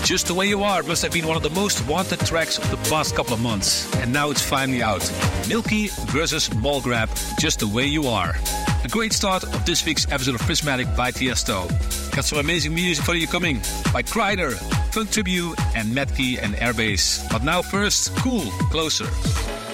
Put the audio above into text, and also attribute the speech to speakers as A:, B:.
A: Just the Way You Are must have been one of the most wanted tracks of the past couple of months. And now it's finally out. Milky versus Mallgrab, Just the Way You Are. A great start of this week's episode of Prismatic by Tiesto. Got some amazing music for you coming by Kryder, Funk Tribute, and Matkey and Airbase. But now first, Cool, Closer.